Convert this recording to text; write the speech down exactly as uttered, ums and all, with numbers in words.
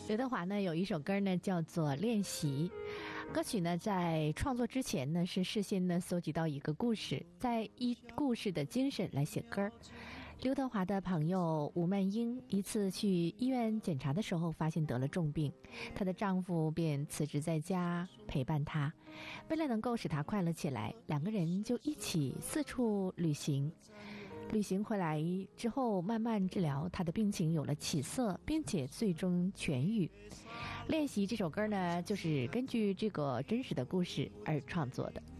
刘德华呢有一首歌呢叫做《练习》，歌曲呢在创作之前呢是事先呢搜集到一个故事，再依故事的精神来写歌。刘德华的朋友吴曼英一次去医院检查的时候，发现得了重病，她的丈夫便辞职在家陪伴她，为了能够使她快乐起来，两个人就一起四处旅行。旅行回来之后，慢慢治疗，她的病情有了起色，并且最终痊愈。练习这首歌呢，就是根据这个真实的故事而创作的。